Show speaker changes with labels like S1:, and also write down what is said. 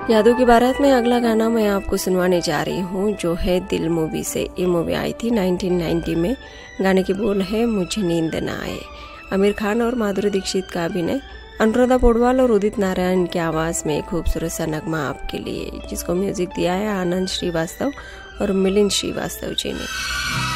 S1: यादों की बारात में अगला गाना मैं आपको सुनवाने जा रही हूँ, जो है दिल मूवी से। ये मूवी आई थी 1990 में। गाने के बोल है मुझे नींद न आए। आमिर खान और माधुरी दीक्षित का अभिनय, अनुराधा पौडवाल और उदित नारायण की आवाज़ में खूबसूरत सा नगमा आपके लिए, जिसको म्यूजिक दिया है आनंद श्रीवास्तव और मिलिंद श्रीवास्तव जी ने।